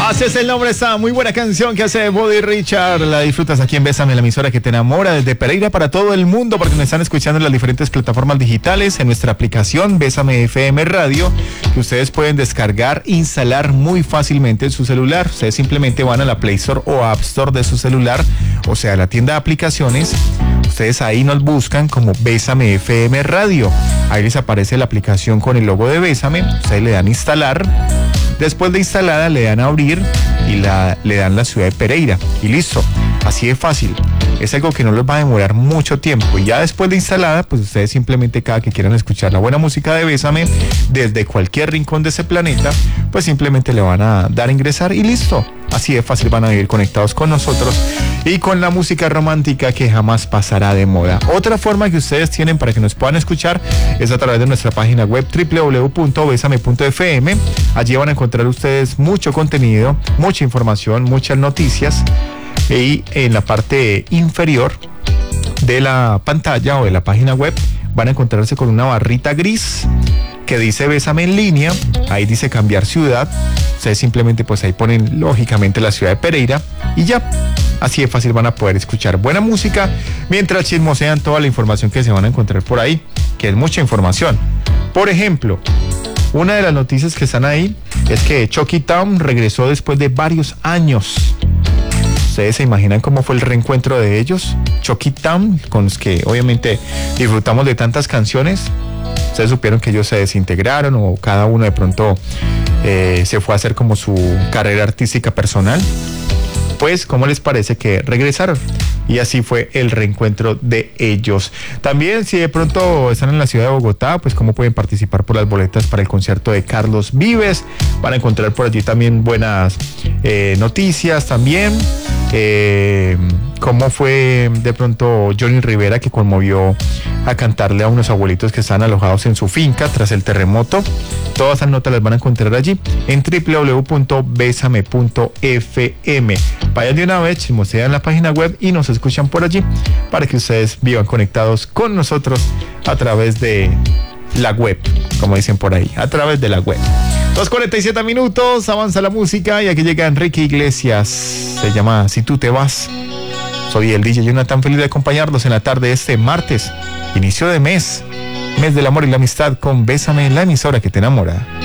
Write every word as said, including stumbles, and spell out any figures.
Así es el nombre, esta muy buena canción que hace Bobby Richard. La disfrutas aquí en Bésame, la emisora que te enamora, desde Pereira para todo el mundo, porque nos están escuchando en las diferentes plataformas digitales, en nuestra aplicación Bésame F M Radio, que ustedes pueden descargar, instalar muy fácilmente en su celular. Ustedes simplemente van a la Play Store o App Store de su celular, o sea, la tienda de aplicaciones. Ustedes ahí nos buscan como Bésame F M Radio. Ahí les aparece la aplicación con el logo de Bésame. Ustedes le dan a instalar. Después de instalada le dan a abrir y la, le dan la ciudad de Pereira. Y listo. Así de fácil. Es algo que no les va a demorar mucho tiempo. Y ya después de instalada, pues ustedes simplemente cada que quieran escuchar la buena música de Bésame desde cualquier rincón de ese planeta, pues simplemente le van a dar a ingresar y listo. Así de fácil van a vivir conectados con nosotros y con la música romántica que jamás pasará de moda. Otra forma que ustedes tienen para que nos puedan escuchar es a través de nuestra página web doble u doble u doble u punto besame punto f m. Allí van a encontrar ustedes mucho contenido, mucha información, muchas noticias, y en la parte inferior de la pantalla o de la página web van a encontrarse con una barrita gris que dice Bésame en línea. Ahí dice cambiar ciudad. Ustedes simplemente pues ahí ponen lógicamente la ciudad de Pereira y ya. Así de fácil van a poder escuchar buena música mientras chismosean toda la información que se van a encontrar por ahí, que es mucha información. Por ejemplo, una de las noticias que están ahí es que Chucky Town regresó después de varios años. ¿Ustedes se imaginan cómo fue el reencuentro de ellos? Chucky Town, con los que obviamente disfrutamos de tantas canciones. Ustedes supieron que ellos se desintegraron o cada uno de pronto eh, se fue a hacer como su carrera artística personal. Pues, ¿cómo les parece que regresaron? Y así fue el reencuentro de ellos. También, si de pronto están en la ciudad de Bogotá, pues cómo pueden participar por las boletas para el concierto de Carlos Vives. Van a encontrar por allí también buenas eh, noticias también. Eh, cómo fue de pronto Johnny Rivera, que conmovió a cantarle a unos abuelitos que están alojados en su finca tras el terremoto. Todas esas notas las van a encontrar allí en doble u doble u doble u punto besame punto f m. Vayan de una vez, chismosean la página web y nos escuchan por allí para que ustedes vivan conectados con nosotros a través de la web, como dicen por ahí, a través de la web. dos cuarenta y siete minutos, avanza la música y aquí llega Enrique Iglesias. Se llama Si tú te vas. Soy el D J Jonathan, feliz de acompañarlos en la tarde de este martes, inicio de mes, mes del amor y la amistad con Bésame, la emisora que te enamora.